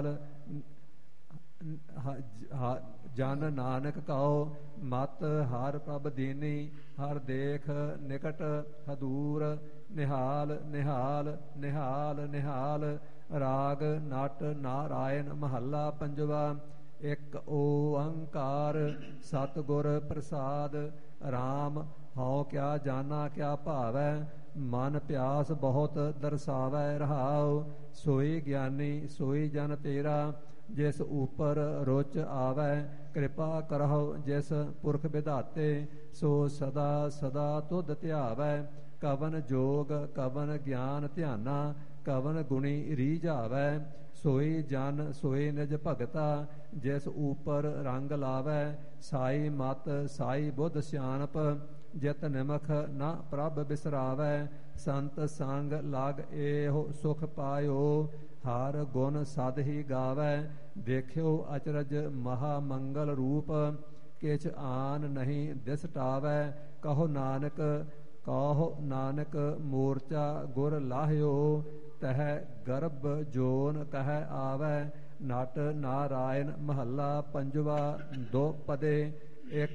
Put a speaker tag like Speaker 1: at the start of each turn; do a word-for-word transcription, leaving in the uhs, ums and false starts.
Speaker 1: ਜਨ ਨਾਨਕ ਕਉ ਮਤ ਹਰ ਪ੍ਰਭ ਦੀਨੀ, ਹਰ ਦੇਖ ਨਿਕਟ ਹਦੂਰ, ਨਿਹਾਲ ਨਿਹਾਲ ਨਿਹਾਲ ਨਿਹਾਲ। ਰਾਗ ਨਟ ਨਾਰਾਇਣ ਮਹੱਲਾ ਪੰਜਵਾ। ਇੱਕ ਓੰਕਾਰ ਸਤਿਗੁਰ ਪ੍ਰਸਾਦ। ਰਾਮ ਹਉ ਕਿਆ ਜਾਨਾ ਕਿਆ ਭਾਵੈ, ਮਨ ਪਿਆਸ ਬਹੁਤ ਦਰਸਾਵੈ ਰਹਾਉ। ਸੋਈ ਗਿਆਨੀ ਸੋਈ ਜਨ ਤੇਰਾ, ਜਿਸ ਉਪਰ ਰੁਚ ਆਵੈ। ਕਿਰਪਾ ਕਰਹੁ ਜਿਸ ਪੁਰਖ ਵਿਧਾਤੇ, ਸੋ ਸਦਾ ਸਦਾ ਤੁਧ ਧਿਆਵੈ। ਕਵਨ ਜੋਗ ਕਵਨ ਗਿਆਨ ਧਿਆਨਾ, ਕਵਨ ਗੁਣੀ ਰੀਝਾਵੈ। ਸੋਈ ਜਨ ਸੋਈ ਨਿਜ ਭਗਤਾ, ਜਿਸ ਉਪਰ ਰੰਗ ਲਾਵੈ। ਸਾਈ ਮਤ ਸਾਈ ਬੁੱਧ ਸਿਆਣਪ, ਜਿਤ ਨਿਮਖ ਨਾ ਪ੍ਰਭ ਬਿਸਰਾਵੈ। ਸੰਤ ਸੰਗ ਲਗ ਏਹੁ ਸੁਖ ਪਾਇਓ, ਹਰ ਗੁਣ ਸਦ ਹੀ ਗਾਵੈ। ਦੇਖਿਓ ਅਚਰਜ ਮਹਾ ਮੰਗਲ ਰੂਪ, ਕਿਛ ਆਨ ਨਹੀਂ ਦਿਸ ਟਾਵੈ। ਕਹੋ ਨਾਨਕ ਕਹੋ ਨਾਨਕ ਮੋਰਚਾ ਗੁਰ ਲਾਹਿਓ, ਤਹ ਗਰਭ ਜੋਨ ਕਹਿ ਆਵੈ। ਨਟ ਨਾਰਾਇਣ ਮਹੱਲਾ ਪੰਜਵਾ। ਦੋ ਪਦੇ। ਇੱਕ